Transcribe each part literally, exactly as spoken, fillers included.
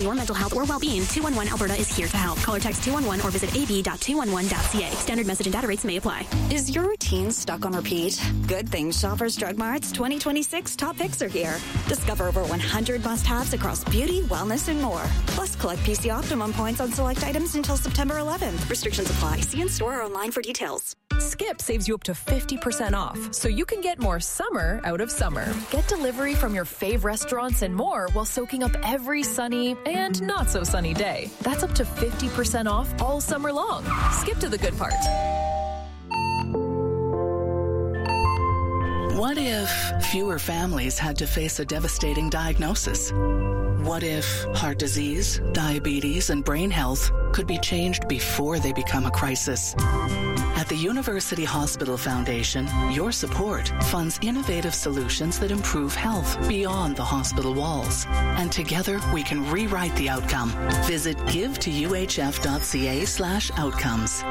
your mental health or well-being, two one one Alberta is here to help. Call or text two one one or visit a b dot two one one dot c a. Standard message and data rates may apply. Is your routine stuck on repeat? Good things Shoppers Drug Mart's twenty twenty-six top picks are here. Discover over one hundred must-haves across beauty, wellness, and more. Plus, collect P C Optimum points on select items until September eleventh. Restrictions apply. See in store or online for details. Skip saves you up to fifty percent off, so you can get more summer out of summer. Get delivery from your fave restaurants and more while soaking up every sunny and not so sunny day. That's up to fifty percent off all summer long. Skip to the good part. What if fewer families had to face a devastating diagnosis? What if heart disease, diabetes, and brain health could be changed before they become a crisis? At the University Hospital Foundation, your support funds innovative solutions that improve health beyond the hospital walls. And together, we can rewrite the outcome. Visit give to u h f dot c a slash outcomes.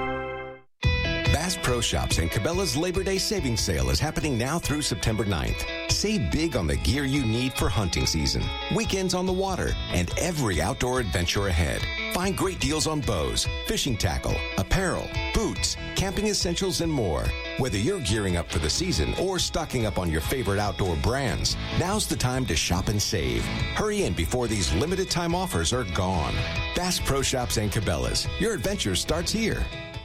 Bass Pro Shops and Cabela's Labor Day Savings Sale is happening now through September ninth. Save big on the gear you need for hunting season, weekends on the water, and every outdoor adventure ahead. Find great deals on bows, fishing tackle, apparel, boots, camping essentials, and more. Whether you're gearing up for the season or stocking up on your favorite outdoor brands, now's the time to shop and save. Hurry in before these limited time offers are gone. Bass Pro Shops and Cabela's. Your adventure starts here.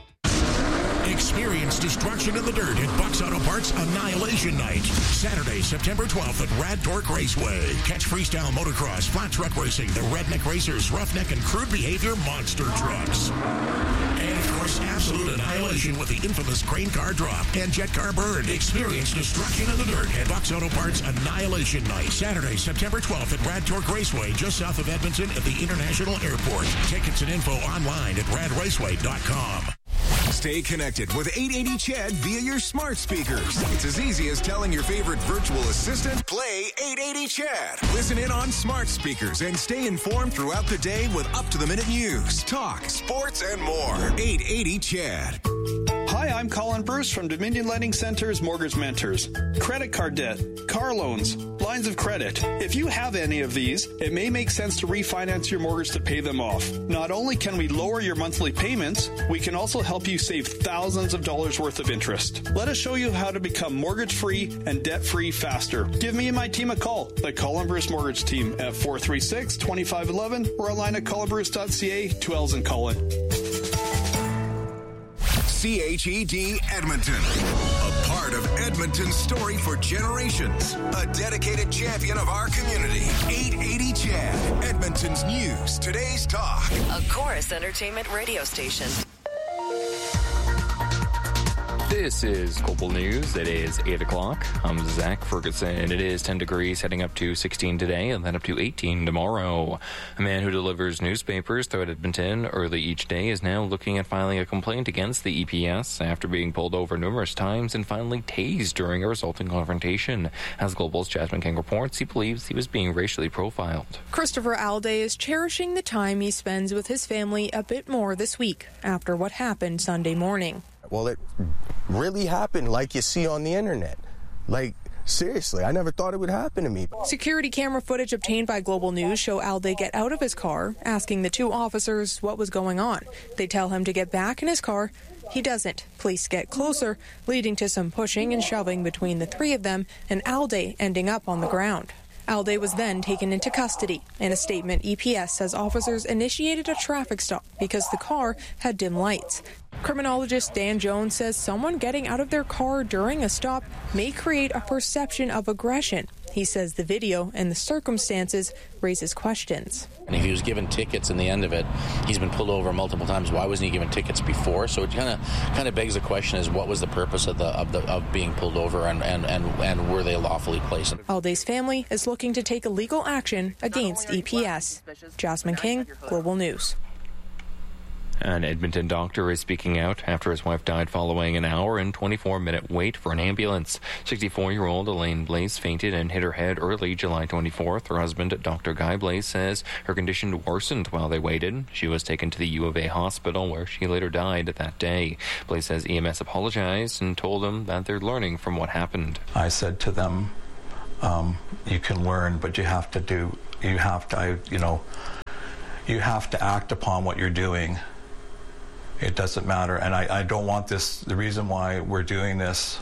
Experience destruction in the dirt at Buck's Auto Parts Annihilation Night. Saturday, September twelfth at Rad Torque Raceway. Catch freestyle motocross, flat truck racing, the Redneck Racers, Roughneck, and Crude Behavior monster trucks. And, of course, absolute annihilation with the infamous crane car drop and jet car burn. Experience destruction in the dirt at Buck's Auto Parts Annihilation Night. Saturday, September twelfth at Rad Torque Raceway, just south of Edmonton at the International Airport. Tickets and info online at rad raceway dot com. Stay connected with eight eighty C H E D via your smart speakers. It's as easy as telling your favorite virtual assistant, play eight eighty C H E D. Listen in on smart speakers and stay informed throughout the day with up-to-the-minute news, talk, sports, and more. eight eighty C H E D. Hi, I'm Colin Bruce from Dominion Lending Center's Mortgage Mentors. Credit card debt, car loans, lines of credit. If you have any of these, it may make sense to refinance your mortgage to pay them off. Not only can we lower your monthly payments, we can also help you save thousands of dollars worth of interest. Let us show you how to become mortgage-free and debt-free faster. Give me and my team a call, the Colin Bruce Mortgage Team, at four three six, two five one one or online at colin bruce dot c a. Two L's in Colin. C H E D Edmonton, a part of Edmonton's story for generations, a dedicated champion of our community. eight eighty C H E D, Edmonton's news, today's talk. A Chorus Entertainment radio station. This is Global News. It is eight o'clock. I'm Zach Ferguson. It is ten degrees, heading up to sixteen today and then up to eighteen tomorrow. A man who delivers newspapers throughout Edmonton early each day is now looking at filing a complaint against the E P S after being pulled over numerous times and finally tased during a resulting confrontation. As Global's Jasmine King reports, he believes he was being racially profiled. Christopher Alday is cherishing the time he spends with his family a bit more this week after what happened Sunday morning. Well, it really happened like you see on the internet. Like, seriously, I never thought it would happen to me. Security camera footage obtained by Global News show Alday get out of his car, asking the two officers what was going on. They tell him to get back in his car. He doesn't. Police get closer, leading to some pushing and shoving between the three of them, and Alday ending up on the ground. Alday was then taken into custody. In a statement, E P S says officers initiated a traffic stop because the car had dim lights. Criminologist Dan Jones says someone getting out of their car during a stop may create a perception of aggression. He says the video and the circumstances raises questions. And if he was given tickets in the end of it, he's been pulled over multiple times. Why wasn't he given tickets before? So it kind of kind of begs the question: is what was the purpose of the of the of being pulled over, and and and, and were they lawfully placed? Alday's family is looking to take a legal action against E P S. Jasmine King, Global News. An Edmonton doctor is speaking out after his wife died following an hour and twenty-four minute wait for an ambulance. sixty-four-year-old Elaine Blaze fainted and hit her head early July twenty-fourth. Her husband, Doctor Guy Blaze, says her condition worsened while they waited. She was taken to the U of A hospital where she later died that day. Blaze says E M S apologized and told them that they're learning from what happened. I said to them, um, you can learn, but you have to do, you have to, I, you know, you have to act upon what you're doing. It doesn't matter. And I, I don't want this, the reason why we're doing this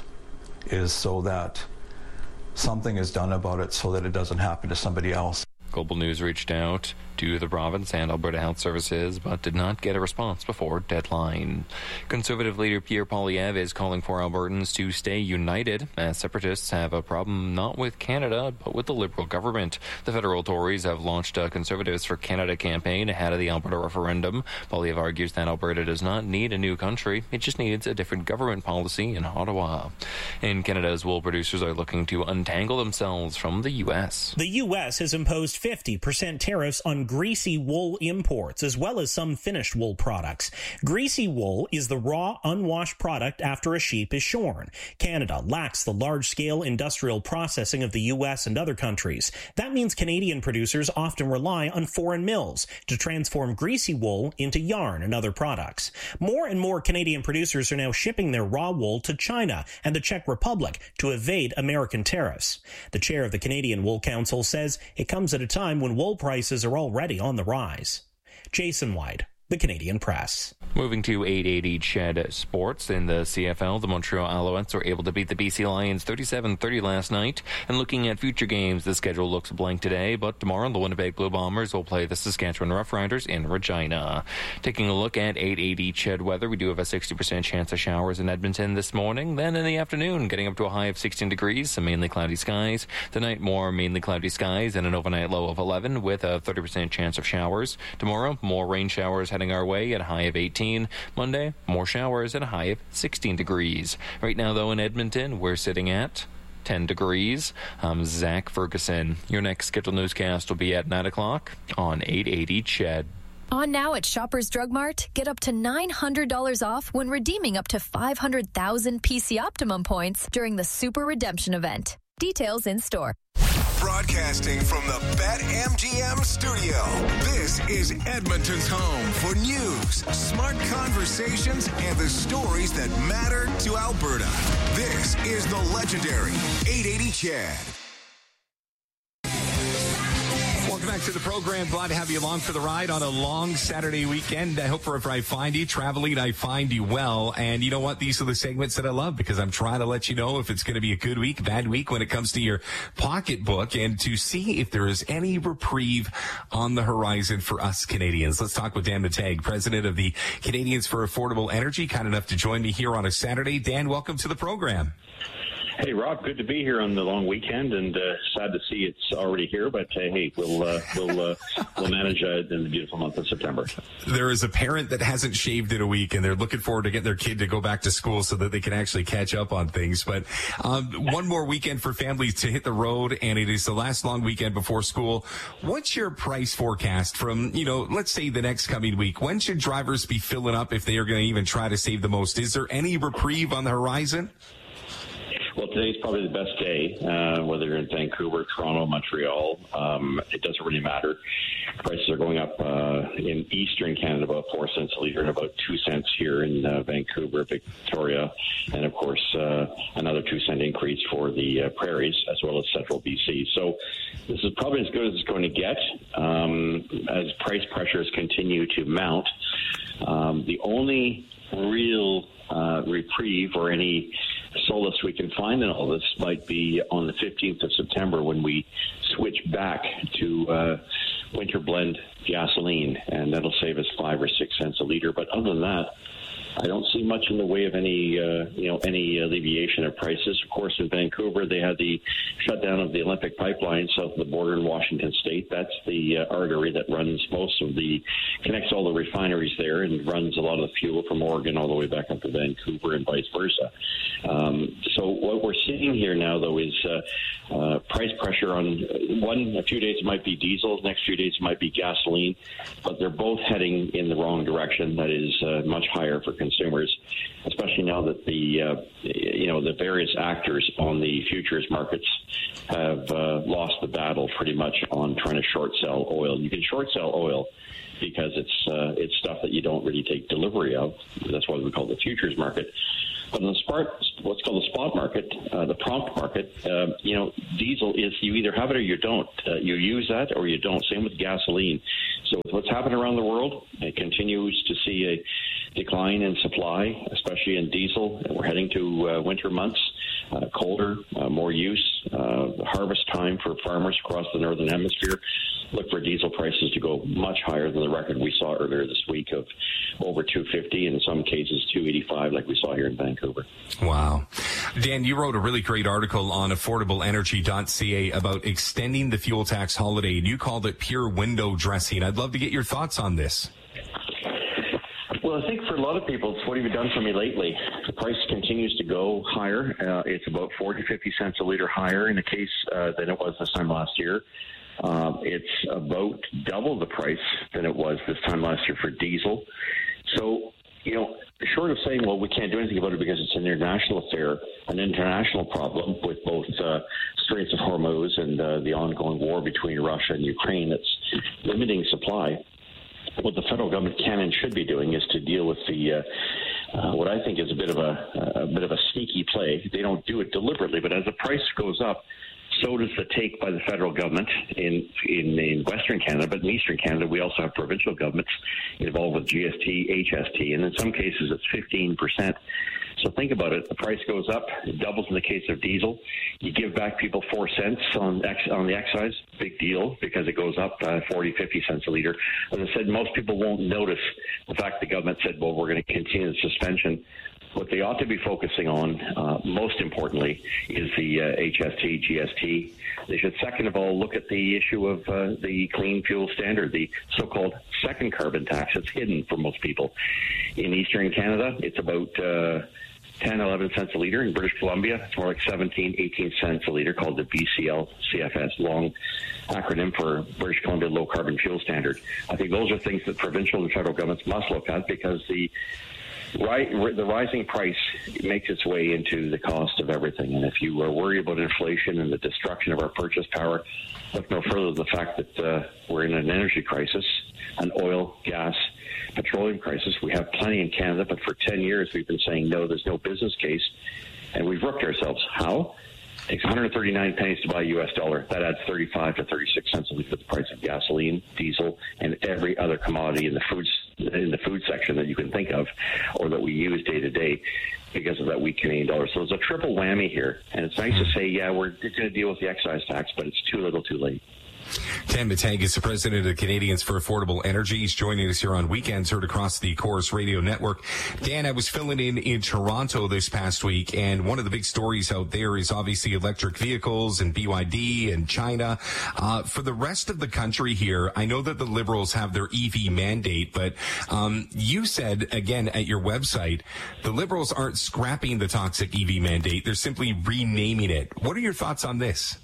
is so that something is done about it so that it doesn't happen to somebody else. Global News reached out to the province and Alberta Health Services, but did not get a response before deadline. Conservative leader Pierre Poilievre is calling for Albertans to stay united, as separatists have a problem not with Canada, but with the Liberal government. The federal Tories have launched a Conservatives for Canada campaign ahead of the Alberta referendum. Poilievre argues that Alberta does not need a new country, it just needs a different government policy in Ottawa. In Canada's wool producers are looking to untangle themselves from the U S. The U S has imposed fifty percent tariffs on greasy wool imports, as well as some finished wool products. Greasy wool is the raw, unwashed product after a sheep is shorn. Canada lacks the large-scale industrial processing of the U S and other countries. That means Canadian producers often rely on foreign mills to transform greasy wool into yarn and other products. More and more Canadian producers are now shipping their raw wool to China and the Czech Republic to evade American tariffs. The chair of the Canadian Wool Council says it comes at a time when wool prices are already on the rise. Jason White, The Canadian Press. Moving to eight eighty C H E D Sports. In the C F L, the Montreal Alouettes were able to beat the B C Lions thirty-seven thirty last night. And looking at future games, the schedule looks blank today, but tomorrow the Winnipeg Blue Bombers will play the Saskatchewan Roughriders in Regina. Taking a look at eight eighty C H E D weather, we do have a sixty percent chance of showers in Edmonton this morning. Then in the afternoon, getting up to a high of sixteen degrees, some mainly cloudy skies. Tonight, more mainly cloudy skies and an overnight low of eleven with a thirty percent chance of showers. Tomorrow, more rain showers heading our way at a high of eighteen. Monday, more showers at a high of sixteen degrees. Right now, though, in Edmonton, we're sitting at ten degrees. I'm Zach Ferguson. Your next scheduled newscast will be at nine o'clock on eight eighty C H E D. On now at Shoppers Drug Mart, get up to nine hundred dollars off when redeeming up to five hundred thousand P C Optimum points during the Super Redemption event. Details in store. Broadcasting from the BetMGM studio, this is Edmonton's home for news, smart conversations, and the stories that matter to Alberta. This is the legendary eight eighty C H E D. Welcome back to the program. Glad to have you along for the ride on a long Saturday weekend. I hope wherever I find you, traveling, I find you well. And you know what? These are the segments that I love because I'm trying to let you know if it's going to be a good week, bad week when it comes to your pocketbook and to see if there is any reprieve on the horizon for us Canadians. Let's talk with Dan Mateg, president of the Canadians for Affordable Energy, kind enough to join me here on a Saturday. Dan, welcome to the program. Hey, Rob, good to be here on the long weekend, and uh, sad to see it's already here, but uh, hey, we'll uh, we'll uh, we'll manage uh, in the beautiful month of September. There is a parent that hasn't shaved in a week, and they're looking forward to getting their kid to go back to school so that they can actually catch up on things. But um, one more weekend for families to hit the road, and it is the last long weekend before school. What's your price forecast from, you know, let's say the next coming week? When should drivers be filling up if they are going to even try to save the most? Is there any reprieve on the horizon? Well, today's probably the best day, uh, whether you're in Vancouver, Toronto, Montreal. Um, it doesn't really matter. Prices are going up uh, in eastern Canada about four cents a litre and about two cents here in uh, Vancouver, Victoria, and, of course, uh, another two cent increase for the uh, prairies as well as central B C. So this is probably as good as it's going to get um, as price pressures continue to mount. Um, the only real uh, reprieve or any solace we can find in all this might be on the fifteenth of September when we switch back to uh, winter blend gasoline, and that'll save us five or six cents a litre. But other than that, I don't see much in the way of any, uh, you know, any alleviation of prices. Of course, in Vancouver, they had the shutdown of the Olympic pipeline south of the border in Washington State. That's the uh, artery that runs most of the, connects all the refineries there and runs a lot of the fuel from Oregon all the way back up to Vancouver and vice versa. Um, so what we're seeing here now, though, is uh, uh, price pressure on one, a few days it might be diesel, next few days it might be gasoline, but they're both heading in the wrong direction. That is uh, much higher for consumers, especially now that the uh, you know the various actors on the futures markets have uh, lost the battle pretty much on trying to short sell oil. You can short sell oil because it's uh, it's stuff that you don't really take delivery of. That's why we call it the futures market. But in the spot, what's called the spot market, uh, the prompt market, uh, you know, diesel is you either have it or you don't. Uh, you use that or you don't. Same with gasoline. So with what's happening around the world. It continues to see a decline in supply, especially in diesel. We're heading to uh, winter months, uh, colder, uh, more use, uh, harvest time for farmers across the northern hemisphere. Look for diesel prices to go much higher than the record we saw earlier this week of over two fifty, and in some cases two eighty-five, like we saw here in Vancouver. Wow. Dan, you wrote a really great article on affordable energy dot c a about extending the fuel tax holiday, and you called it pure window dressing. I'd love to get your thoughts on this. Well, I think for a lot of people, it's what have you done for me lately? The price continues to go higher. Uh, it's about forty, fifty cents a litre higher in the case uh, than it was this time last year. Um, it's about double the price than it was this time last year for diesel. So, you know, short of saying, well, we can't do anything about it because it's an international affair, an international problem with both uh, Straits of Hormuz and uh, the ongoing war between Russia and Ukraine that's limiting supply. What the federal government can and should be doing is to deal with the uh, uh, what I think is a bit of a, a bit of a sneaky play. They don't do it deliberately, but as the price goes up, so does the take by the federal government in, in in Western Canada, but in Eastern Canada we also have provincial governments involved with G S T, H S T, and in some cases it's fifteen percent. So think about it. The price goes up. It doubles in the case of diesel. You give back people four cents on ex- on the excise. Big deal because it goes up uh, forty, fifty cents a litre. As I said, most people won't notice the fact the government said, well, we're going to continue the suspension. What they ought to be focusing on, uh, most importantly, is the uh, H S T, G S T. They should, second of all, look at the issue of uh, the clean fuel standard, the so-called second carbon tax. It's hidden for most people. In Eastern Canada, it's about uh, ten, eleven cents a litre. In British Columbia, it's more like seventeen, eighteen cents a litre, called the B C L C F S, long acronym for British Columbia Low Carbon Fuel Standard. I think those are things that provincial and federal governments must look at because the Right, the rising price makes its way into the cost of everything. And if you are worried about inflation and the destruction of our purchase power, look no further than the fact that uh, we're in an energy crisis, an oil, gas, petroleum crisis. We have plenty in Canada, but for ten years we've been saying, no, there's no business case. And we've rooked ourselves. How? It takes one hundred thirty-nine pennies to buy a U S dollar. That adds thirty-five to thirty-six cents a litre to the price of gasoline, diesel, and every other commodity in the foods in the food section that you can think of or that we use day to day because of that weak Canadian dollar. So it's a triple whammy here. And it's nice to say, yeah, we're going to deal with the excise tax, but it's too little too late. Dan Matang is the president of the Canadians for Affordable Energy. He's joining us here on Weekends, heard across the Chorus Radio Network. Dan, I was filling in in Toronto this past week, and one of the big stories out there is obviously electric vehicles and B Y D and China. Uh, for the rest of the country here, I know that the Liberals have their E V mandate, but um, you said, again, at your website, the Liberals aren't scrapping the toxic E V mandate. They're simply renaming it. What are your thoughts on this?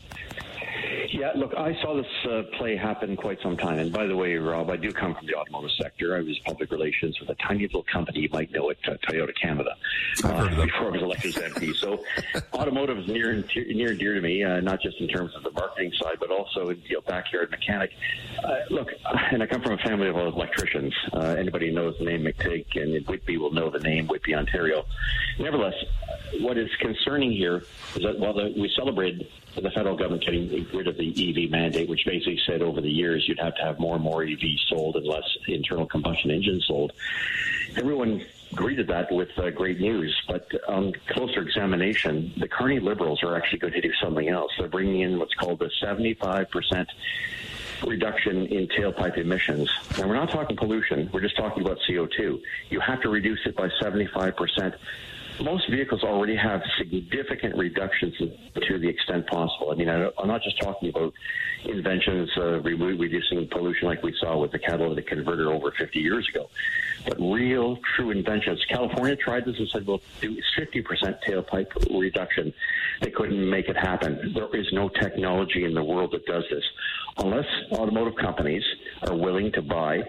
Yeah, look, I saw this uh, play happen quite some time. And by the way, Rob, I do come from the automotive sector. I was public relations with a tiny little company, you might know it, uh, Toyota Canada, uh, before I was elected as M P. So automotive is near and, te- near and dear to me, uh, not just in terms of the marketing side, but also in, you know, backyard mechanic. Uh, look, and I come from a family of electricians. Uh, anybody who knows the name McTighe and in Whitby will know the name Whitby, Ontario. Nevertheless, what is concerning here is that while the, we celebrated the federal government getting rid of the E V mandate, which basically said over the years you'd have to have more and more E Vs sold and less internal combustion engines sold, everyone greeted that with uh, great news. But on closer examination, the Carney Liberals are actually going to do something else. They're bringing in what's called the seventy-five percent reduction in tailpipe emissions. Now, we're not talking pollution. We're just talking about C O two. You have to reduce it by seventy-five percent. Most vehicles already have significant reductions to the extent possible. I mean, I'm not just talking about inventions uh, reducing pollution like we saw with the catalytic converter over fifty years ago, but real, true inventions. California tried this and said, well, do fifty percent tailpipe reduction. They couldn't make it happen. There is no technology in the world that does this. Unless automotive companies are willing to buy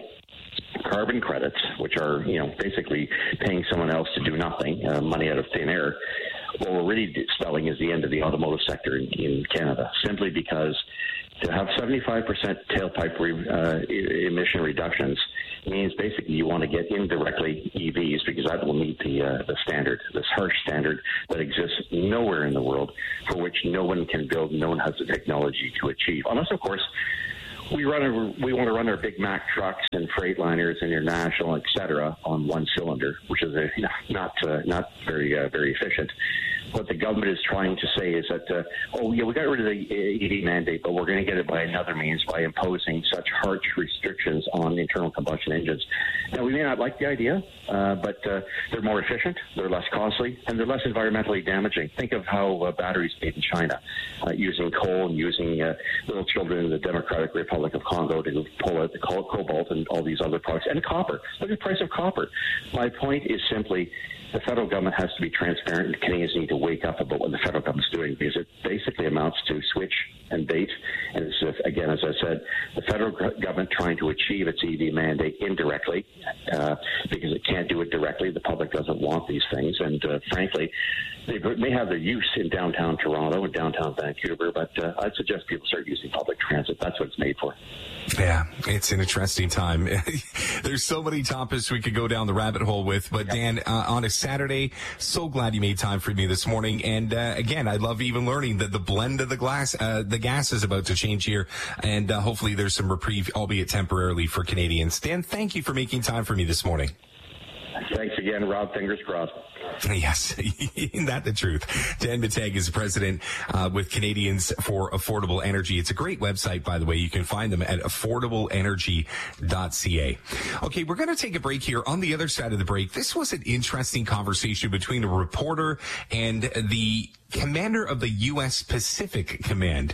carbon credits, which are, you know, basically paying someone else to do nothing, uh, money out of thin air, what we're really spelling is the end of the automotive sector in, in Canada, simply because to have seventy-five percent tailpipe re, uh, emission reductions means basically you want to get indirectly E Vs because that will meet the uh, the standard, this harsh standard that exists nowhere in the world, for which no one can build, no one has the technology to achieve. Unless, of course, we run a, we want to run our Big Mac trucks and Freightliners, International, et cetera, on one cylinder, which is a, not uh, not very uh, very efficient. What the government is trying to say is that, uh, oh, yeah, we got rid of the E V mandate, but we're going to get it by another means, by imposing such harsh restrictions on internal combustion engines. Now, we may not like the idea, uh, but uh, they're more efficient, they're less costly, and they're less environmentally damaging. Think of how uh, batteries made in China, uh, using coal and using uh, little children in the Democratic Republic of Congo to pull out the cobalt and all these other products, and copper. Look at the price of copper. My point is simply, the federal government has to be transparent, and Canadians need to wake up about what the federal government's doing, because it basically amounts to switch and bait. And it's, uh, again, as I said, the federal government trying to achieve its E V mandate indirectly, uh, because it can't do it directly. The public doesn't want these things, and uh, frankly, they may have their use in downtown Toronto and downtown Vancouver, but uh, I'd suggest people start using public transit. That's what it's made for. Yeah, it's an interesting time. There's so many topics we could go down the rabbit hole with, but Dan, uh, on a Saturday, so glad you made time for me this morning. And uh, again, I love even learning that the blend of the glass, uh, the gas is about to change here, and uh, hopefully there's some reprieve, albeit temporarily, for Canadians. Dan, thank you for making time for me this morning. Thanks again, Rob. Fingers crossed. Yes, isn't that the truth? Dan Mateg is president uh, with Canadians for Affordable Energy. It's a great website, by the way. You can find them at affordable energy dot c a. Okay, we're going to take a break here. On the other side of the break, this was an interesting conversation between a reporter and the commander of the U S Pacific Command.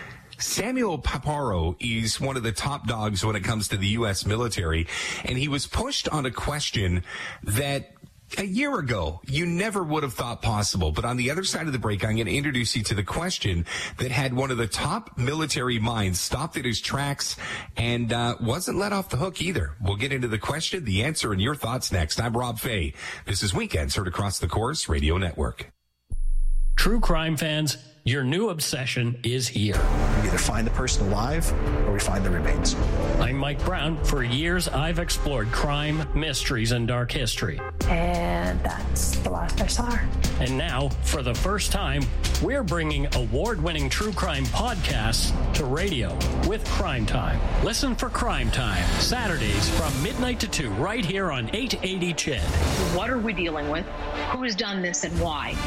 Samuel Paparo is one of the top dogs when it comes to the U S military, and he was pushed on a question that a year ago you never would have thought possible. But on the other side of the break, I'm going to introduce you to the question that had one of the top military minds stopped at his tracks and uh, wasn't let off the hook either. We'll get into the question, the answer, and your thoughts next. I'm Rob Fay. This is Weekends Heard Across the Corus Radio Network. True crime fans, your new obsession is here. We either find the person alive or we find the remains. I'm Mike Brown. For years, I've explored crime, mysteries, and dark history. And that's the last I saw her. And now, for the first time, we're bringing award-winning true crime podcasts to radio with Crime Time. Listen for Crime Time, Saturdays from midnight to two, right here on eight eighty C H E D. What are we dealing with? Who's done this and why?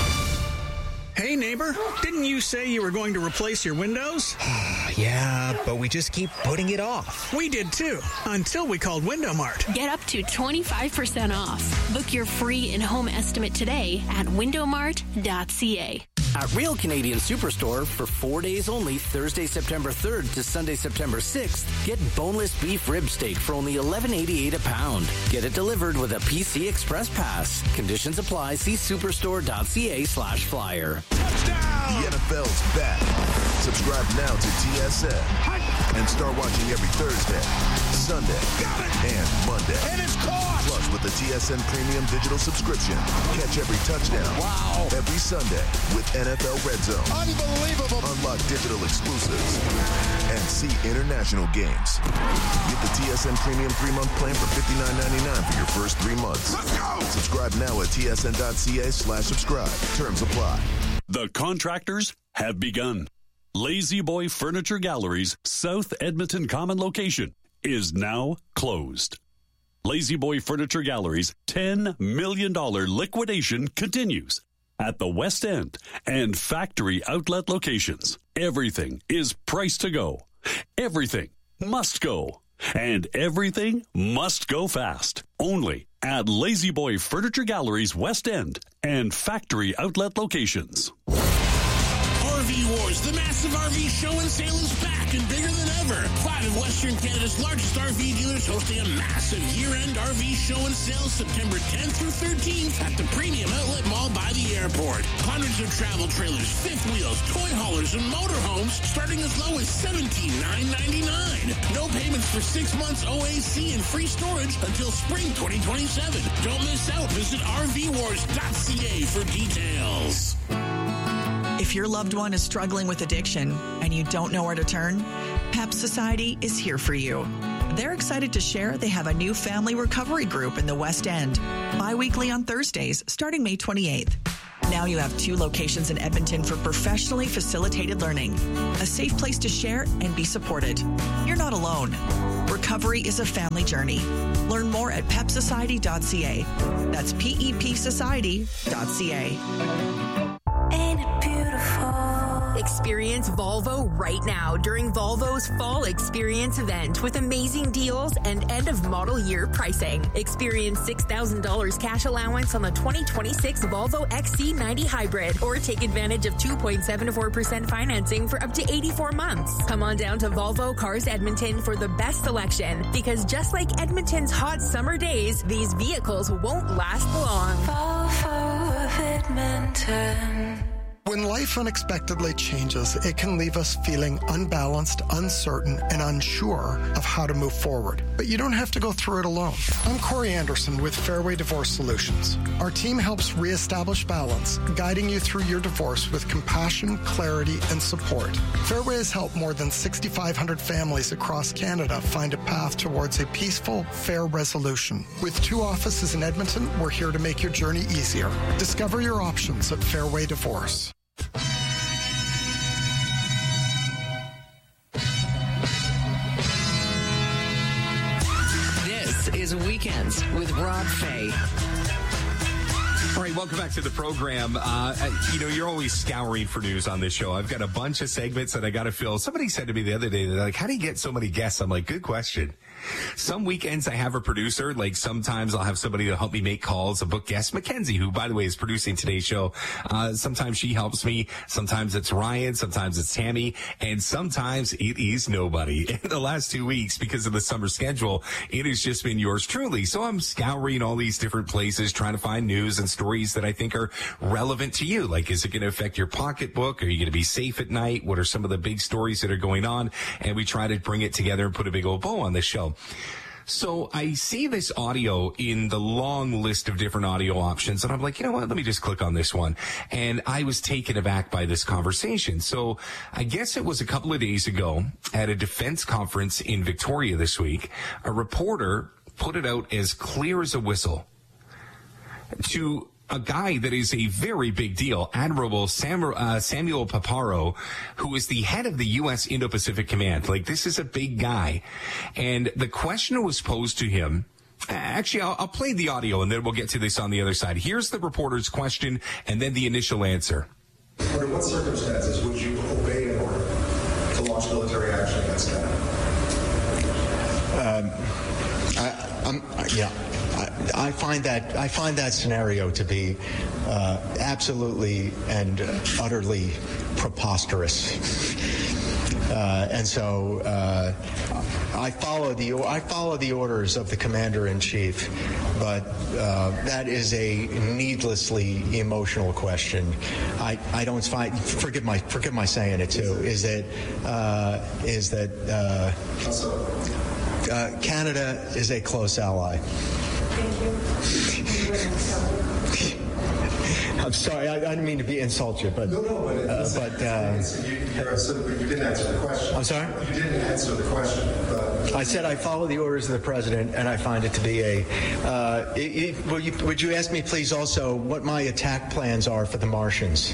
Hey, neighbor, didn't you say you were going to replace your windows? Yeah, but we just keep putting it off. We did too, until we called Window Mart. Get up to twenty-five percent off. Book your free in-home estimate today at window mart dot c a. At Real Canadian Superstore, for four days only, Thursday, September third to Sunday, September sixth, get boneless beef rib steak for only eleven eighty-eight a pound. Get it delivered with a P C Express Pass. Conditions apply. See superstore dot c a slash flyer. Touchdown! The N F L's back. Subscribe now to T S N and start watching every Thursday, Sunday, and Monday. And it's caught! Plus, with the T S N Premium Digital subscription, catch every touchdown. Wow! Every Sunday with N F L Red Zone. Unbelievable! Unlock digital exclusives and see international games. Get the T S N Premium three-month plan for fifty-nine ninety-nine for your first three months. Let's go! Subscribe now at T S N dot c a slash subscribe. Terms apply. The contractors have begun. Lazy Boy Furniture Gallery's South Edmonton Common location is now closed. Lazy Boy Furniture Gallery's ten million dollars liquidation continues at the West End and factory outlet locations. Everything is priced to go. Everything must go. And everything must go fast. Only at Lazy Boy Furniture Gallery's West End and factory outlet locations. R V Wars, the massive R V show and sale is back and bigger than ever. Five of Western Canada's largest R V dealers hosting a massive year-end R V show and sale September tenth through thirteenth at the Premium Outlet Mall by the airport. Hundreds of travel trailers, fifth wheels, toy haulers, and motorhomes starting as low as seventeen thousand nine hundred ninety-nine dollars. No payments for six months O A C and free storage until spring twenty twenty-seven. Don't miss out. Visit r v wars dot c a for details. If your loved one is struggling with addiction and you don't know where to turn, PEP Society is here for you. They're excited to share they have a new family recovery group in the West End, bi-weekly on Thursdays starting May twenty-eighth. Now you have two locations in Edmonton for professionally facilitated learning, a safe place to share and be supported. You're not alone. Recovery is a family journey. Learn more at pep society dot c a. That's P E P society dot c a. Ain't it beautiful? Experience Volvo right now during Volvo's Fall Experience event with amazing deals and end-of-model year pricing. Experience six thousand dollars cash allowance on the twenty twenty-six Volvo X C ninety Hybrid, or take advantage of two point seven four percent financing for up to eighty-four months. Come on down to Volvo Cars Edmonton for the best selection, because just like Edmonton's hot summer days, these vehicles won't last long. Volvo of Edmonton. When life unexpectedly changes, it can leave us feeling unbalanced, uncertain, and unsure of how to move forward. But you don't have to go through it alone. I'm Corey Anderson with Fairway Divorce Solutions. Our team helps reestablish balance, guiding you through your divorce with compassion, clarity, and support. Fairway has helped more than six thousand five hundred families across Canada find a path towards a peaceful, fair resolution. With two offices in Edmonton, we're here to make your journey easier. Discover your options at Fairway Divorce. This is Weekends with Rob Fay. All right, welcome back to the program. Uh, you know, you're always scouring for news on this show. I've got a bunch of segments that I got to fill. Somebody said to me the other day, they're like, how do you get so many guests? I'm like, good question. Some weekends I have a producer. Like sometimes I'll have somebody to help me make calls, a book guest, Mackenzie, who, by the way, is producing today's show. Uh, sometimes she helps me. Sometimes it's Ryan. Sometimes it's Tammy. And sometimes it is nobody. In the last two weeks, because of the summer schedule, it has just been yours truly. So I'm scouring all these different places, trying to find news and stories that I think are relevant to you. Like, is it going to affect your pocketbook? Are you going to be safe at night? What are some of the big stories that are going on? And we try to bring it together and put a big old bow on this show. So I see this audio in the long list of different audio options, and I'm like, you know what, let me just click on this one. And I was taken aback by this conversation. So I guess it was a couple of days ago at a defense conference in Victoria this week, a reporter put it out as clear as a whistle to a guy that is a very big deal, Admiral Samuel, uh, Samuel Paparo, who is the head of the U S Indo-Pacific Command. Like, this is a big guy. And the question was posed to him. Actually, I'll, I'll play the audio, and then we'll get to this on the other side. Here's the reporter's question, and then the initial answer. Under what circumstances would you obey an order to launch military action against Canada? Um, I, I'm, yeah. I, I find that I find that scenario to be uh, absolutely and utterly preposterous, uh, and so uh, I follow the I follow the orders of the Commander in Chief, but uh, that is a needlessly emotional question. I, I don't find forgive my forgive my saying it too. Is that uh, is that uh, uh, Canada is a close ally. I'm sorry, I, I didn't mean to be insult you, but no, no, but, uh, but uh, you, you, you didn't answer the question. I'm sorry. You didn't answer the question. But I said I follow the orders of the president, and I find it to be a. Uh, it, it, will you, would you ask me, please, also what my attack plans are for the Martians?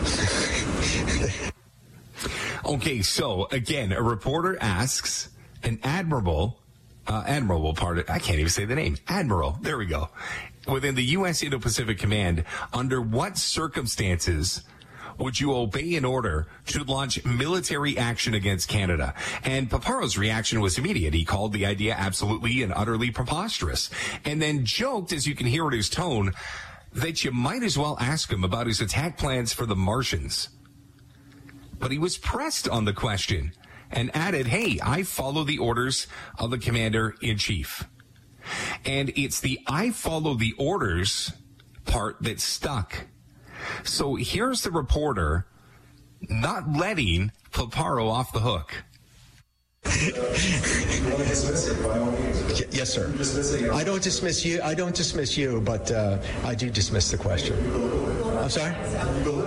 Okay, so again, a reporter asks an admiral. Uh, admiral, pardon, I can't even say the name. Admiral, there we go. Within the U S Indo-Pacific Command, under what circumstances would you obey an order to launch military action against Canada? And Paparo's reaction was immediate. He called the idea absolutely and utterly preposterous, and then joked, as you can hear in his tone, that you might as well ask him about his attack plans for the Martians. But he was pressed on the question and added, hey, I follow the orders of the Commander-in-Chief. And it's the I follow the orders part that stuck. So here's the reporter not letting Paparo off the hook. You want to dismiss it by all means? Yes, sir. I don't dismiss you. I don't dismiss you, but uh, I do dismiss the question. I'm sorry? You belittle it.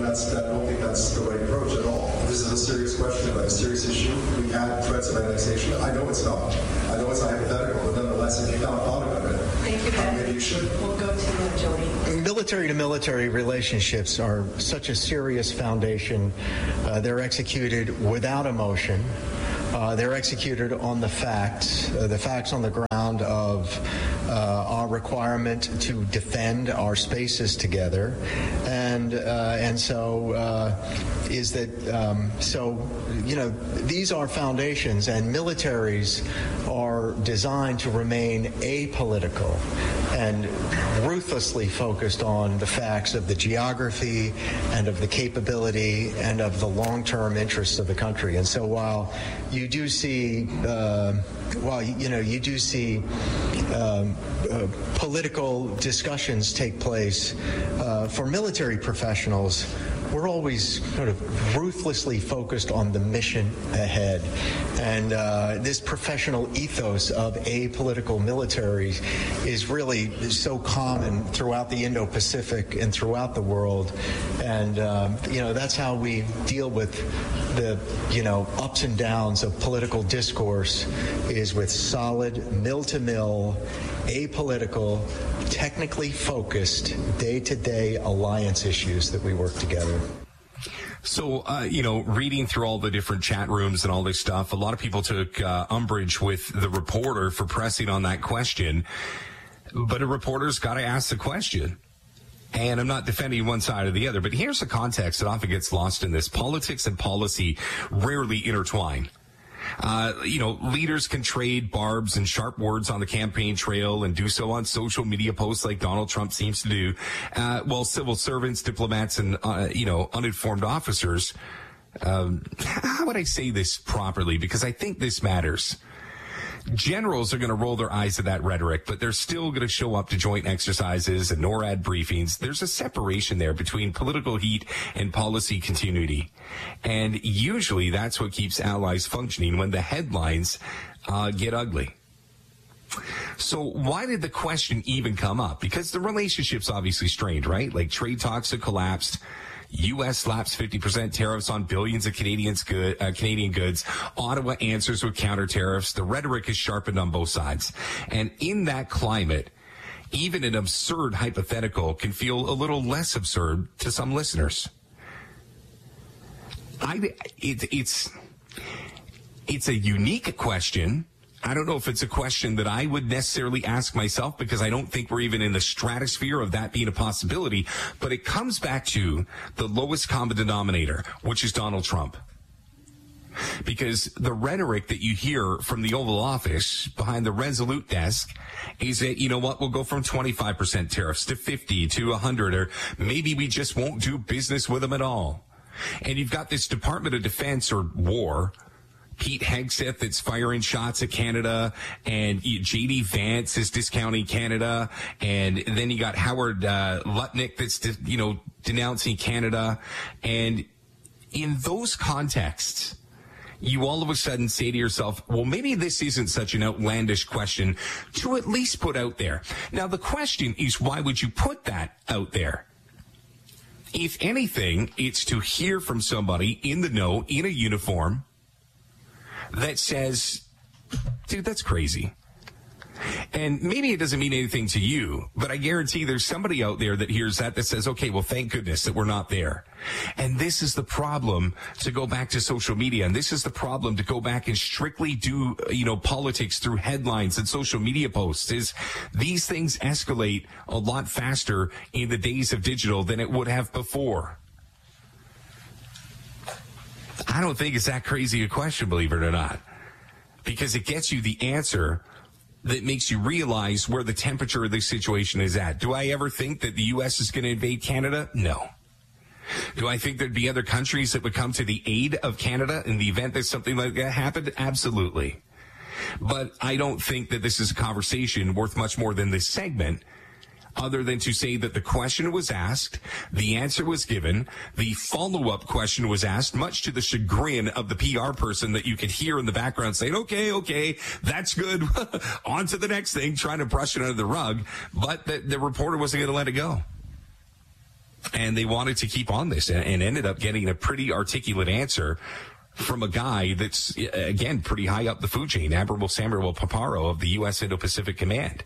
that's, I don't think that's the right approach at all. This is a serious question about a serious issue. We've had threats of annexation. I know it's not. I know it's not hypothetical, but nonetheless, if you've not thought about it, Thank you, Ben. maybe you should. We'll go to uh, Jody. Military to military relationships are such a serious foundation. Uh, they're executed without emotion. Uh, they're executed on the facts, uh, the facts on the ground of uh, our requirement to defend our spaces together, and uh, and so uh, is that um, so you know these are foundations, and militaries are designed to remain apolitical and ruthlessly focused on the facts of the geography and of the capability and of the long-term interests of the country. And so while you do see, uh, while you know, you do see um, uh, political discussions take place uh, for military professionals, we're always sort of ruthlessly focused on the mission ahead. And uh, this professional ethos of apolitical militaries is really so common throughout the Indo-Pacific and throughout the world. And, um, you know, that's how we deal with the, you know, ups and downs of political discourse, is with solid, mill-to-mill, apolitical, technically focused, day-to-day alliance issues that we work together. So, uh, you know, reading through all the different chat rooms and all this stuff, a lot of people took uh, umbrage with the reporter for pressing on that question. But a reporter's got to ask the question. And I'm not defending one side or the other, but here's the context that often gets lost in this. Politics and policy rarely intertwine. Uh, you know, leaders can trade barbs and sharp words on the campaign trail and do so on social media posts like Donald Trump seems to do. Uh, while civil servants, diplomats, and, uh, you know, uninformed officers, um, how would I say this properly? Because I think this matters. Generals are going to roll their eyes at that rhetoric, but they're still going to show up to joint exercises and NORAD briefings. There's a separation there between political heat and policy continuity. And usually that's what keeps allies functioning when the headlines uh, get ugly. So why did the question even come up? Because the relationship's obviously strained, right? Like trade talks have collapsed. U S slaps fifty percent tariffs on billions of Canadians good, uh, Canadian goods. Ottawa answers with counter tariffs. The rhetoric is sharpened on both sides. And in that climate, even an absurd hypothetical can feel a little less absurd to some listeners. I, it, it's, it's a unique question. I don't know if it's a question that I would necessarily ask myself, because I don't think we're even in the stratosphere of that being a possibility. But it comes back to the lowest common denominator, which is Donald Trump. Because the rhetoric that you hear from the Oval Office behind the Resolute desk is that, you know what, we'll go from twenty-five percent tariffs to fifty to one hundred, or maybe we just won't do business with them at all. And you've got this Department of Defense, or War, Pete Hegseth that's firing shots at Canada, and J D Vance is discounting Canada, and then you got Howard uh, Lutnick that's, you know, denouncing Canada. And in those contexts, you all of a sudden say to yourself, well, maybe this isn't such an outlandish question to at least put out there. Now, the question is, why would you put that out there? If anything, it's to hear from somebody in the know, in a uniform, that says, dude, that's crazy. And maybe it doesn't mean anything to you, but I guarantee there's somebody out there that hears that that says, okay, well, thank goodness that we're not there. And this is the problem, to go back to social media. And this is the problem to go back and strictly do, you know, politics through headlines and social media posts, is these things escalate a lot faster in the days of digital than it would have before. I don't think it's that crazy a question, believe it or not, because it gets you the answer that makes you realize where the temperature of this situation is at. Do I ever think that the U S is going to invade Canada? No. Do I think there'd be other countries that would come to the aid of Canada in the event that something like that happened? Absolutely. But I don't think that this is a conversation worth much more than this segment, other than to say that the question was asked, the answer was given, the follow-up question was asked, much to the chagrin of the P R person that you could hear in the background saying, okay, okay, that's good, on to the next thing, trying to brush it under the rug, but the, the reporter wasn't going to let it go. And they wanted to keep on this and, and ended up getting a pretty articulate answer from a guy that's, again, pretty high up the food chain, Admiral Samuel Paparo of the U S Indo-Pacific Command.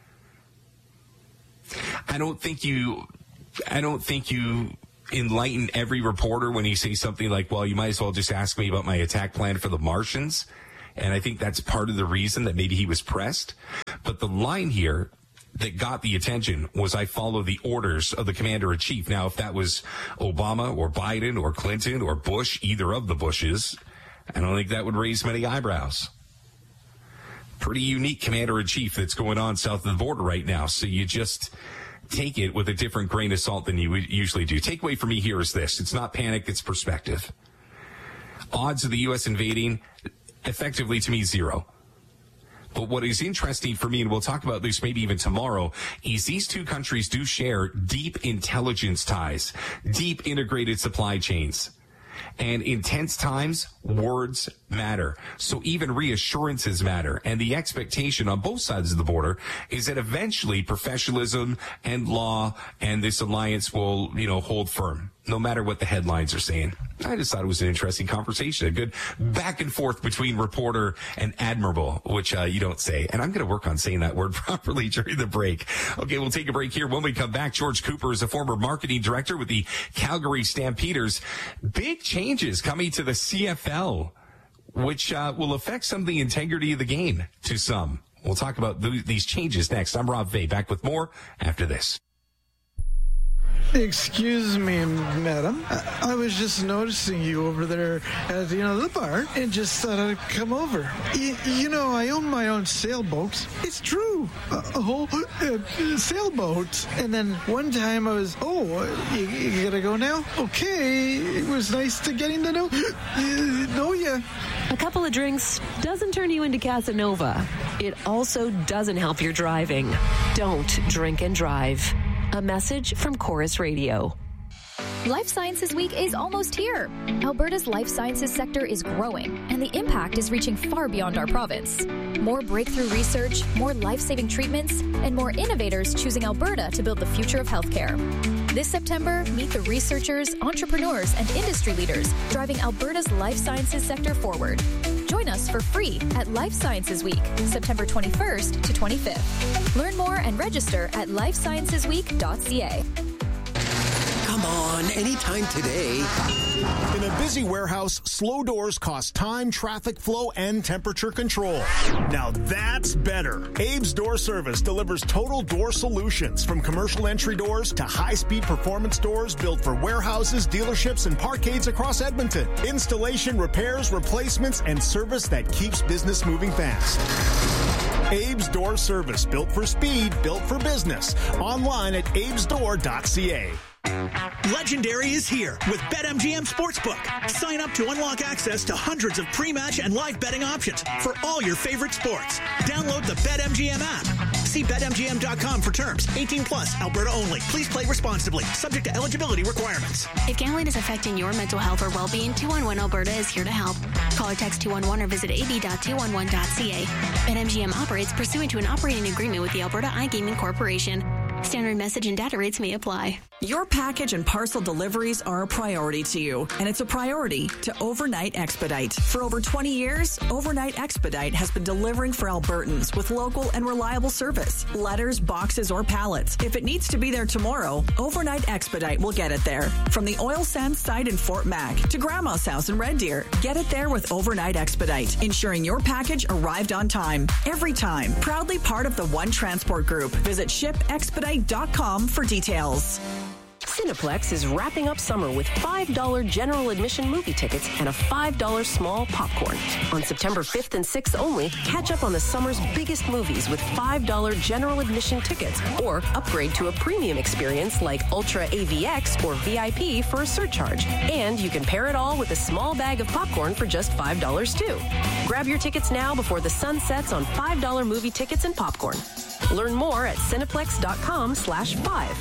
I don't think you, I don't think you enlighten every reporter when you say something like, well, you might as well just ask me about my attack plan for the Martians. And I think that's part of the reason that maybe he was pressed. But the line here that got the attention was, I follow the orders of the commander-in-chief. Now, if that was Obama or Biden or Clinton or Bush, either of the Bushes, I don't think that would raise many eyebrows. Pretty unique commander-in-chief that's going on south of the border right now. So you just take it with a different grain of salt than you would usually do. Takeaway for me here is this. It's not panic, it's perspective. Odds of the U S invading, effectively to me, zero. But what is interesting for me, and we'll talk about this maybe even tomorrow, is these two countries do share deep intelligence ties, deep integrated supply chains. And in tense times, words matter. So even reassurances matter. And the expectation on both sides of the border is that eventually professionalism and law and this alliance will, you know, hold firm, no matter what the headlines are saying. I just thought it was an interesting conversation, a good back and forth between reporter and admirable, which uh, you don't say. And I'm going to work on saying that word properly during the break. Okay, we'll take a break here. When we come back, George Cooper is a former marketing director with the Calgary Stampeders. Big changes coming to the C F L, which uh, will affect some of the integrity of the game to some. We'll talk about th- these changes next. I'm Rob Vay, back with more after this. Excuse me, madam. I, I was just noticing you over there at you know the bar, and just thought I'd come over. Y- you know, I own my own sailboat. It's true, a, a whole uh, sailboat. And then one time I was, oh, you, you gotta go now? Okay, it was nice to getting to know uh, know you. A couple of drinks doesn't turn you into Casanova. It also doesn't help your driving. Don't drink and drive. A message from Chorus Radio. Life Sciences Week is almost here. Alberta's life sciences sector is growing, and the impact is reaching far beyond our province. More breakthrough research, more life-saving treatments, and more innovators choosing Alberta to build the future of healthcare. This September, meet the researchers, entrepreneurs, and industry leaders driving Alberta's life sciences sector forward. Join us for free at Life Sciences Week, September twenty-first to twenty-fifth. Learn more and register at life sciences week dot c a. Come on, anytime today. In a busy warehouse, slow doors cost time, traffic flow, and temperature control. Now that's better. Abe's Door Service delivers total door solutions, from commercial entry doors to high-speed performance doors built for warehouses, dealerships, and parkades across Edmonton. Installation, repairs, replacements, and service that keeps business moving fast. Abe's Door Service, built for speed, built for business. Online at abes door dot c a. Legendary is here with BetMGM Sportsbook. Sign up to unlock access to hundreds of pre-match and live betting options for all your favorite sports. Download the BetMGM app. See bet M G M dot com for terms. eighteen plus, Alberta only. Please play responsibly. Subject to eligibility requirements. If gambling is affecting your mental health or well-being, two one one Alberta is here to help. Call or text two one one or visit a b dot two one one dot c a. BetMGM operates pursuant to an operating agreement with the Alberta iGaming Corporation. Standard message and data rates may apply. Your package and parcel deliveries are a priority to you, and it's a priority to Overnight Expedite. For over twenty years, Overnight Expedite has been delivering for Albertans with local and reliable service. Letters, boxes, or pallets. If it needs to be there tomorrow, Overnight Expedite will get it there. From the oil sands site in Fort Mac to Grandma's house in Red Deer, get it there with Overnight Expedite, ensuring your package arrived on time, every time. Proudly part of the One Transport Group. Visit ship expedite dot com for details. Cineplex is wrapping up summer with five dollars general admission movie tickets and a five dollars small popcorn. On September fifth and sixth only, catch up on the summer's biggest movies with five dollars general admission tickets, or upgrade to a premium experience like Ultra A V X or V I P for a surcharge. And you can pair it all with a small bag of popcorn for just five dollars too. Grab your tickets now before the sun sets on five dollars movie tickets and popcorn. Learn more at cineplex dot com slash five.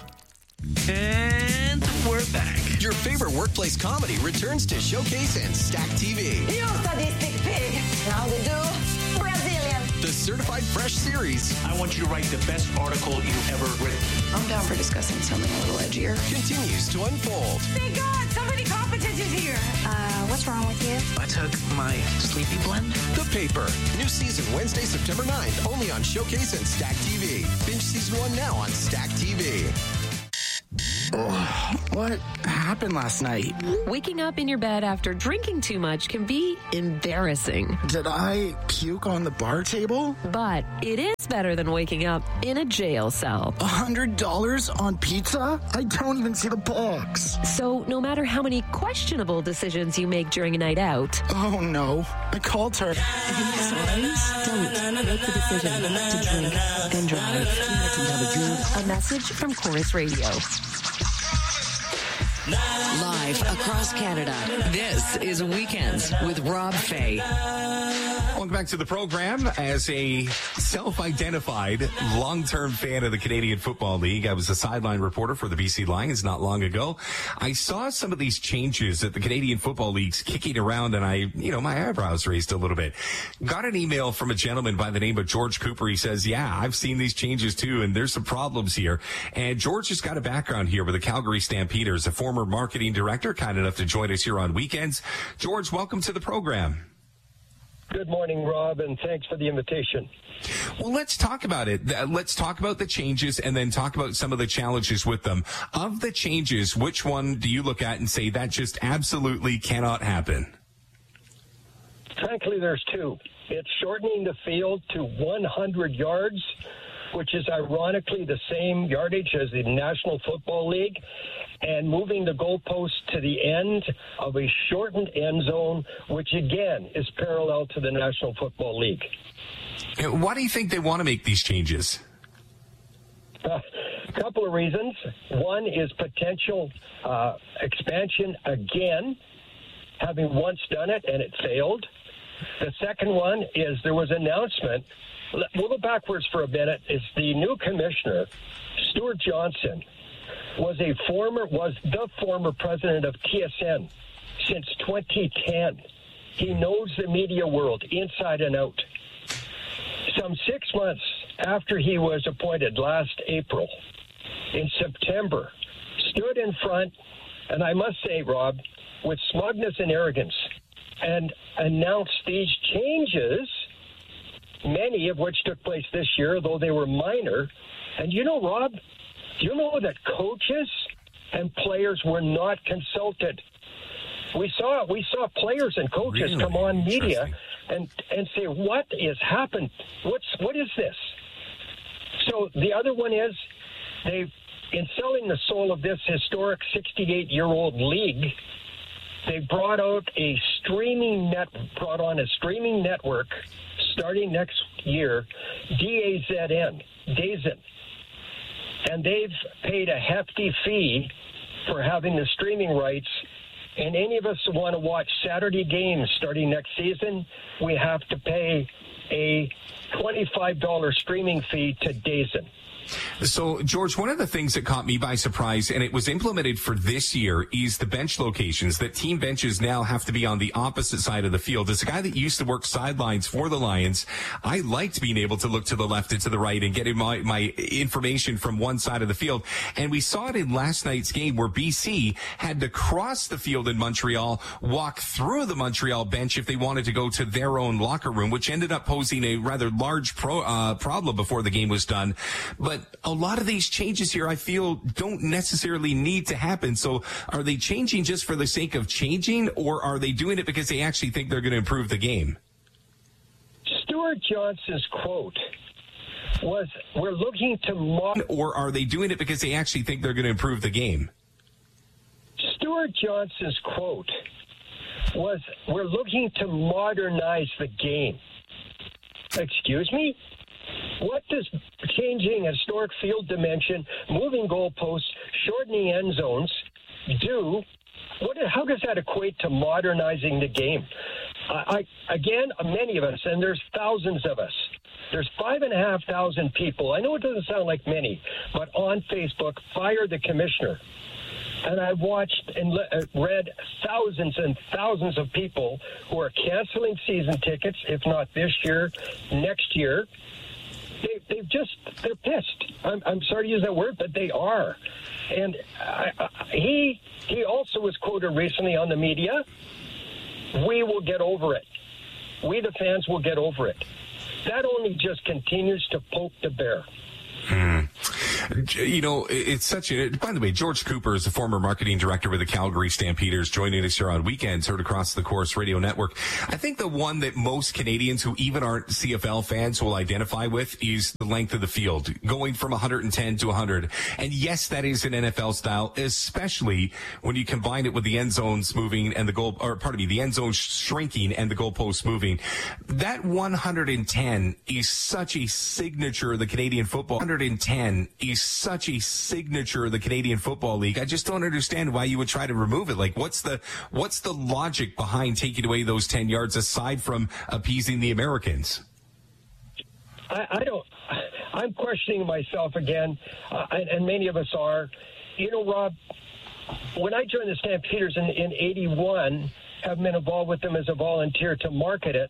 And we're back. Your favorite workplace comedy returns to Showcase and Stack T V. You sadistic pig. How they do? Brazilian. the Certified Fresh series. I want you to write the best article you've ever written. I'm down for discussing something a little edgier. Continues to unfold. Thank God, somebody competent is here. Uh, what's wrong with you? I took my sleepy blend. The Paper. New season Wednesday, September ninth, only on Showcase and Stack T V. Binge season one now on Stack T V. Oh, what happened last night? Waking up in your bed after drinking too much can be embarrassing. Did I puke on the bar table? But it is better than waking up in a jail cell. A hundred dollars on pizza? I don't even see the box. So no matter how many questionable decisions you make during a night out. Oh no, I called her. Don't make the decision to drink and drive. A message from Chorus Radio. Live across Canada, this is Weekends with Rob Fay. Welcome back to the program. As a self-identified long-term fan of the Canadian Football League, I was a sideline reporter for the B C Lions not long ago. I saw some of these changes that the Canadian Football League's kicking around, and I, you know, my eyebrows raised a little bit. Got an email from a gentleman by the name of George Cooper. He says, yeah, I've seen these changes too, and there's some problems here. And George has got a background here with the Calgary Stampeders, a former marketing director, kind enough to join us here on Weekends. George, welcome to the program. Good morning, Rob, and thanks for the invitation. Well, let's talk about it. Let's talk about the changes and then talk about some of the challenges with them. Of the changes, which one do you look at and say that just absolutely cannot happen? Frankly, there's two. It's shortening the field to one hundred yards, which is ironically the same yardage as the National Football League, and moving the goalpost to the end of a shortened end zone, which again is parallel to the National Football League. Why do you think they want to make these changes? Uh, a couple of reasons. One is potential uh, expansion again, having once done it and it failed. The second one is there was an announcement. We'll go backwards for a minute. Is the new commissioner, Stuart Johnson, was a former was the former president of T S N since twenty ten. He knows the media world inside and out. Some six months after he was appointed last April, in September, stood in front, and I must say, Rob, with smugness and arrogance, and announced these changes, many of which took place this year, though they were minor. And you know, Rob, do you know that coaches and players were not consulted? We saw we saw players and coaches really? come on media and and say, "What is happened? What's what is this?" So the other one is they, in selling the soul of this historic sixty-eight-year-old league, they brought out a streaming net brought on a streaming network starting next year, D A Z N, DAZN. And they've paid a hefty fee for having the streaming rights. And any of us who want to watch Saturday games starting next season, we have to pay a twenty-five dollars streaming fee to DAZN. So, George, one of the things that caught me by surprise, and it was implemented for this year, is the bench locations, that team benches now have to be on the opposite side of the field. As a guy that used to work sidelines for the Lions, I liked being able to look to the left and to the right and getting my, my information from one side of the field. And we saw it in last night's game where B C had to cross the field in Montreal, walk through the Montreal bench if they wanted to go to their own locker room, which ended up posing a rather large pro, uh, problem before the game was done. But a lot of these changes here, I feel, don't necessarily need to happen. So are they changing just for the sake of changing, or are they doing it because they actually think they're going to improve the game? Stuart Johnson's quote was, "We're looking to mod-" Or are they doing it because they actually think they're going to improve the game? Stuart Johnson's quote was, "We're looking to modernize the game." Excuse me? What does changing historic field dimension, moving goalposts, shortening end zones do? What? How does that equate to modernizing the game? I, I again, many of us, and there's thousands of us. There's five and a half thousand people. I know it doesn't sound like many, but on Facebook, fire the commissioner. And I've watched and le- read thousands and thousands of people who are canceling season tickets, if not this year, next year. They, they've just, they're pissed. I'm, I'm sorry to use that word, but they are. And I, I, he he also was quoted recently on the media, we will get over it. We, the fans, will get over it. That only just continues to poke the bear. Hmm. You know, it's such a, by the way, George Cooper is a former marketing director with the Calgary Stampeders, joining us here on Weekends, heard across the Corus Radio Network. I think the one that most Canadians who even aren't C F L fans will identify with is the length of the field, going from one hundred ten to one hundred. And yes, that is an N F L style, especially when you combine it with the end zones moving and the goal, or pardon me, the end zone shrinking and the goalposts moving. That one hundred ten is such a signature of the Canadian football. one hundred ten is such a signature of the Canadian Football League. I just don't understand why you would try to remove it. Like, what's the what's the logic behind taking away those ten yards aside from appeasing the Americans? I, I don't. I'm questioning myself again, uh, and, and many of us are. You know, Rob, when I joined the Stampeders in, in eighty-one, have been involved with them as a volunteer to market it,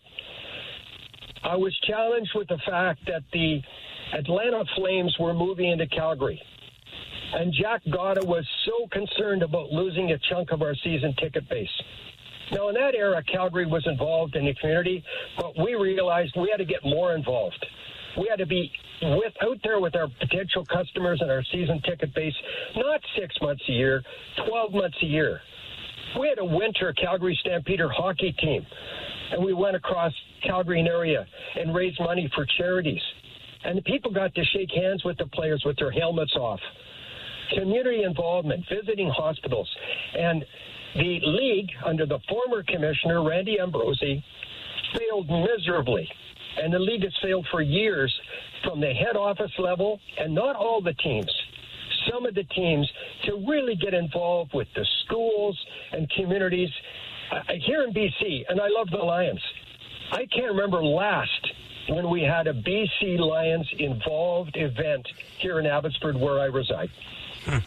I was challenged with the fact that the Atlanta Flames were moving into Calgary. And Jack Gotta was so concerned about losing a chunk of our season ticket base. Now, in that era, Calgary was involved in the community, but we realized we had to get more involved. We had to be with, out there with our potential customers and our season ticket base, not six months a year, twelve months a year. We had a winter Calgary Stampeder hockey team, and we went across Calgary area and raised money for charities. And the people got to shake hands with the players with their helmets off. Community involvement, visiting hospitals. And the league, under the former commissioner, Randy Ambrosi, failed miserably. And the league has failed for years from the head office level, and not all the teams, some of the teams, to really get involved with the schools and communities. Uh, here in B C, and I love the Lions, I can't remember last when we had a B C Lions involved event here in Abbotsford where I reside. Hmm.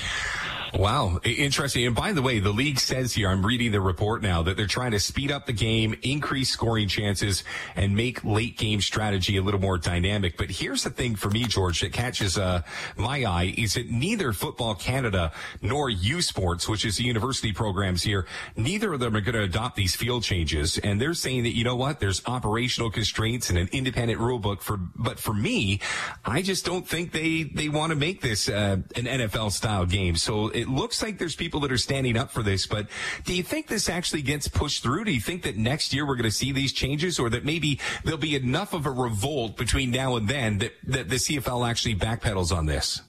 Wow. Interesting. And by the way, the league says here, I'm reading the report now, that they're trying to speed up the game, increase scoring chances, and make late game strategy a little more dynamic. But here's the thing for me, George, that catches uh, my eye, is that neither Football Canada nor U Sports, which is the university programs here, neither of them are going to adopt these field changes. And they're saying that, you know what, there's operational constraints and an independent rule book. For, but for me, I just don't think they, they want to make this uh, an N F L-style game. So it looks like there's people that are standing up for this, but do you think this actually gets pushed through? Do you think that next year we're going to see these changes, or that maybe there'll be enough of a revolt between now and then that, that the C F L actually backpedals on this?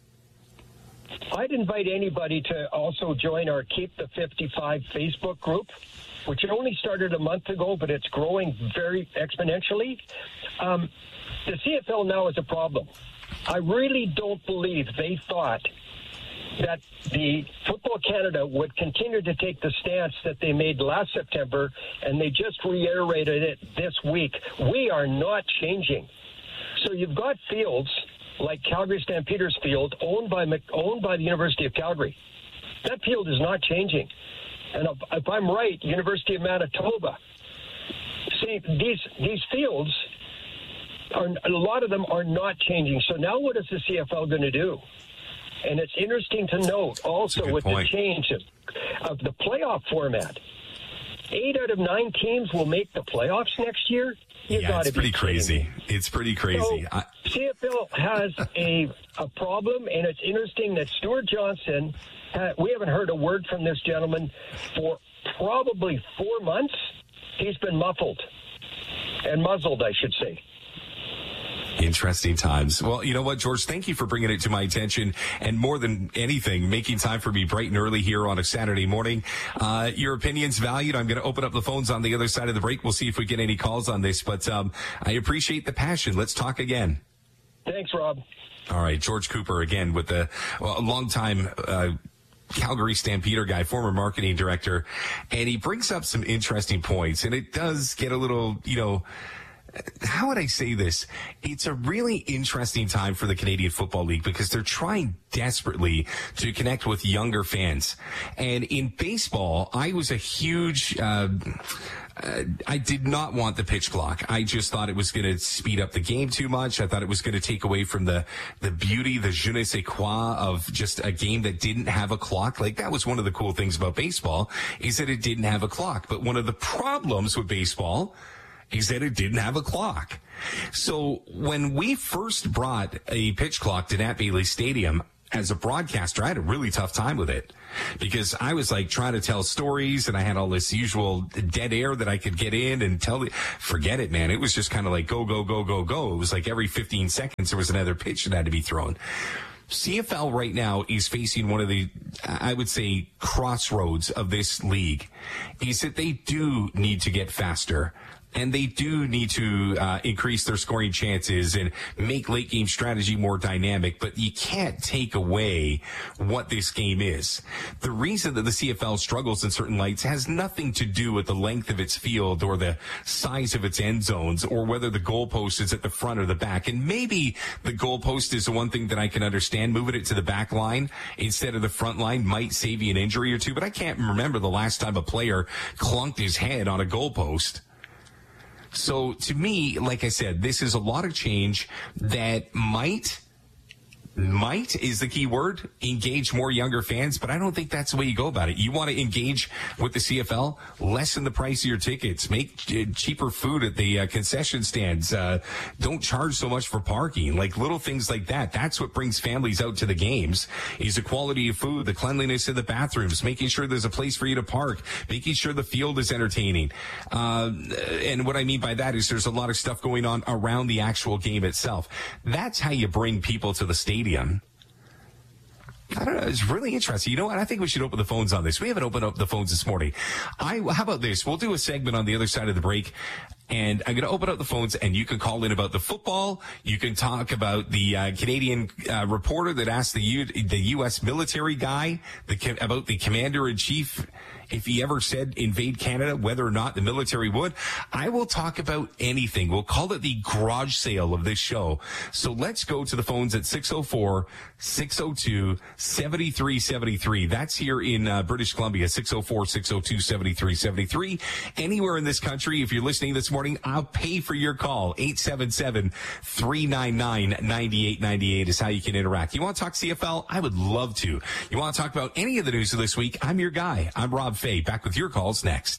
I'd invite anybody to also join our Keep the fifty-five Facebook group, which only started a month ago, but it's growing very exponentially. Um, the C F L now is a problem. I really don't believe they thought that the Football Canada would continue to take the stance that they made last September, and they just reiterated it this week. We are not changing. So you've got fields like Calgary Stampeders Field, owned by owned by the University of Calgary. That field is not changing. And if, if I'm right, University of Manitoba. See, these these fields, are, a lot of them are not changing. So now what is the C F L going to do? And it's interesting to note also with point. the change of, of the playoff format. Eight out of nine teams will make the playoffs next year. You yeah, it's pretty crazy. It's pretty crazy. So, I... C F L has a a problem, and it's interesting that Stuart Johnson, ha- we haven't heard a word from this gentleman for probably four months. He's been muffled and muzzled, I should say. Interesting times. Well, you know what, George, thank you for bringing it to my attention, and more than anything, making time for me bright and early here on a Saturday morning. Uh, your opinion's valued. I'm going to open up the phones on the other side of the break. We'll see if we get any calls on this, but um, I appreciate the passion. Let's talk again. Thanks, Rob. All right, George Cooper again with the, well, a long-time uh, Calgary Stampeder guy, former marketing director, and he brings up some interesting points, and it does get a little, you know, how would I say this? It's a really interesting time for the Canadian Football League because they're trying desperately to connect with younger fans. And in baseball, I was a huge, uh, uh, I did not want the pitch clock. I just thought it was going to speed up the game too much. I thought it was going to take away from the, the beauty, the je ne sais quoi of just a game that didn't have a clock. Like, that was one of the cool things about baseball, is that it didn't have a clock. But one of the problems with baseball is that it didn't have a clock. So when we first brought a pitch clock to Nat Bailey Stadium, as a broadcaster, I had a really tough time with it because I was like trying to tell stories and I had all this usual dead air that I could get in and tell the, forget it, man. It was just kind of like go, go, go, go, go. It was like every fifteen seconds there was another pitch that had to be thrown. C F L right now is facing one of the, I would say, crossroads of this league, is that they do need to get faster. And they do need to uh, increase their scoring chances and make late game strategy more dynamic, but you can't take away what this game is. The reason that the C F L struggles in certain lights has nothing to do with the length of its field or the size of its end zones or whether the goalpost is at the front or the back. And maybe the goalpost is the one thing that I can understand. Moving it to the back line instead of the front line might save you an injury or two, but I can't remember the last time a player clunked his head on a goalpost. So to me, like I said, this is a lot of change that might, might is the key word, engage more younger fans, but I don't think that's the way you go about it. You want to engage with the C F L, lessen the price of your tickets, make cheaper food at the uh, concession stands, uh, don't charge so much for parking, like little things like that. That's what brings families out to the games, is the quality of food, the cleanliness of the bathrooms, making sure there's a place for you to park, making sure the field is entertaining. Uh, and what I mean by that is there's a lot of stuff going on around the actual game itself. That's how you bring people to the stadium. I don't know. It's really interesting. You know what? I think we should open the phones on this. We haven't opened up the phones this morning. I, how about this? We'll do a segment on the other side of the break, and I'm going to open up the phones, and you can call in about the football. You can talk about the uh, Canadian uh, reporter that asked the U, the U S military guy the, about the commander-in-chief, if he ever said invade Canada, whether or not the military would. I will talk about anything. We'll call it the garage sale of this show. So let's go to the phones at six oh four, six oh two, seven three seven three. That's here in uh, British Columbia, six oh four, six oh two, seven three seven three. Anywhere in this country, if you're listening this morning, I'll pay for your call. eight seven seven, three nine nine, nine eight nine eight is how you can interact. You want to talk C F L? I would love to. You want to talk about any of the news of this week? I'm your guy. I'm Rob Fay. Back with your calls next.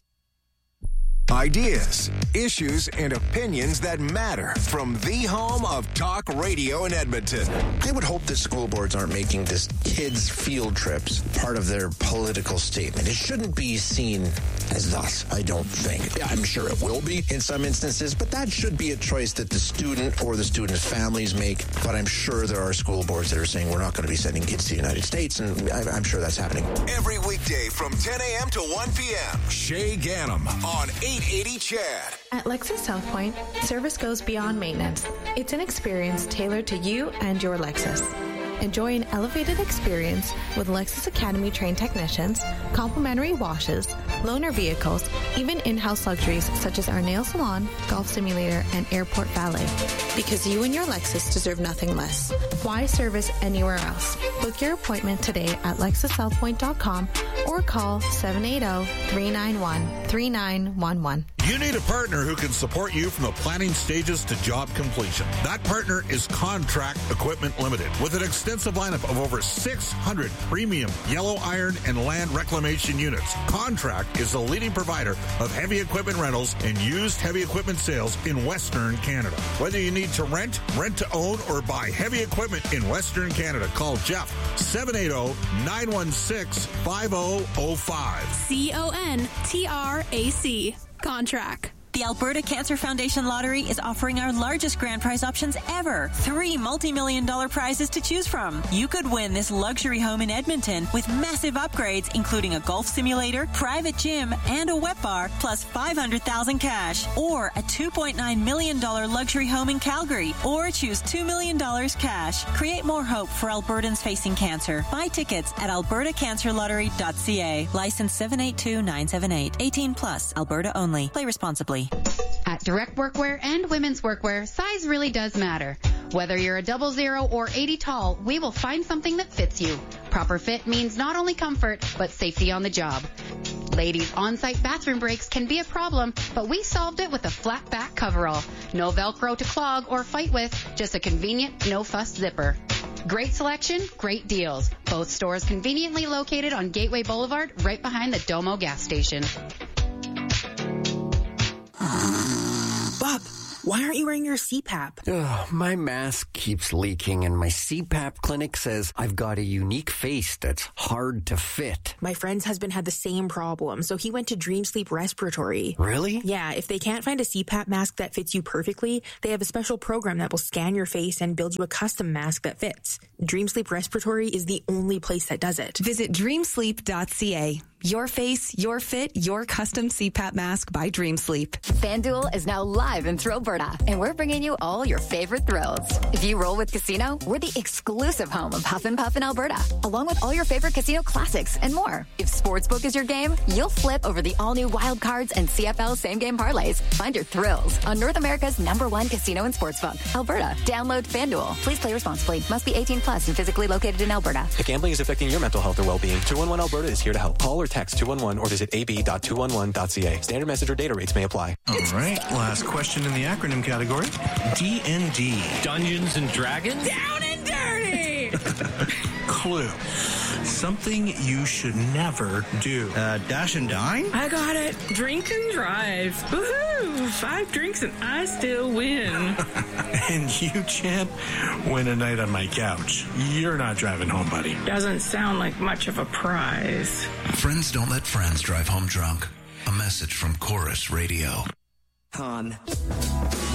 Ideas, issues, and opinions that matter from the home of talk radio in Edmonton. I would hope that school boards aren't making this kids' field trips part of their political statement. It shouldn't be seen as thus, I don't think. I'm sure it will be in some instances, but that should be a choice that the student or the student's families make. But I'm sure there are school boards that are saying we're not going to be sending kids to the United States, and I'm sure that's happening. Every weekday from ten a.m. to one p.m. Shay Gannam on eight eighty C H A D. At Lexus South Point, service goes beyond maintenance. It's an experience tailored to you and your Lexus. Enjoy an elevated experience with Lexus Academy trained technicians, complimentary washes, loaner vehicles, even in-house luxuries such as our nail salon, golf simulator, and airport valet. Because you and your Lexus deserve nothing less. Why service anywhere else? Book your appointment today at lexus south point dot com or call seven eight zero, three nine one, three nine one one. You need a partner who can support you from the planning stages to job completion. That partner is Contract Equipment Limited. With an extensive lineup of over six hundred premium yellow iron and land reclamation units, Contract is the leading provider of heavy equipment rentals and used heavy equipment sales in Western Canada. Whether you need to rent, rent to own, or buy heavy equipment in Western Canada, call Jeff, seven eight zero, nine one six, five zero zero five. C O N T R A C. Contract. The Alberta Cancer Foundation Lottery is offering our largest grand prize options ever. Three multi-million dollar prizes to choose from. You could win this luxury home in Edmonton with massive upgrades, including a golf simulator, private gym, and a wet bar, plus five hundred thousand dollars cash. Or a two point nine million dollars luxury home in Calgary. Or choose two million dollars cash. Create more hope for Albertans facing cancer. Buy tickets at alberta cancer lottery dot c a. License seven eight two nine seven eight. eighteen plus. Alberta only. Play responsibly. At direct workwear and women's workwear, size really does matter. Whether you're a double zero or eighty tall, we will find something that fits you. Proper fit means not only comfort, but safety on the job. Ladies, on-site bathroom breaks can be a problem, but we solved it with a flat back coverall. No Velcro to clog or fight with, just a convenient, no-fuss zipper. Great selection, great deals. Both stores conveniently located on Gateway Boulevard, right behind the Domo gas station. Bob, why aren't you wearing your C PAP? Ugh, my mask keeps leaking and my C PAP clinic says I've got a unique face that's hard to fit. My friend's husband had the same problem, so he went to Dream Sleep Respiratory. Really? Yeah, if they can't find a C PAP mask that fits you perfectly, they have a special program that will scan your face and build you a custom mask that fits. Dream Sleep Respiratory is the only place that does it. Visit dream sleep dot c a. Your face, your fit, your custom C PAP mask by Dream Sleep. FanDuel is now live in Thrillberta, and we're bringing you all your favorite thrills. If you roll with Casino, we're the exclusive home of Huff and Puff in Alberta, along with all your favorite casino classics and more. If Sportsbook is your game, you'll flip over the all-new Wild Cards and C F L same-game parlays. Find your thrills on North America's number one casino and sportsbook, Alberta. Download FanDuel. Please play responsibly. Must be eighteen plus and physically located in Alberta. If gambling is affecting your mental health or well-being, two one one Alberta is here to help. Call or text two one one or visit a b dot two one one dot c a. Standard message or data rates may apply. All right, last question in the acronym category. D and D. Dungeons and Dragons? Down and dirty! Clue. Something you should never do. Uh, dash and dine? I got it. Drink and drive. Woohoo! Five drinks and I still win. And you, champ, win a night on my couch. You're not driving home, buddy. Doesn't sound like much of a prize. Friends don't let friends drive home drunk. A message from Chorus Radio. On.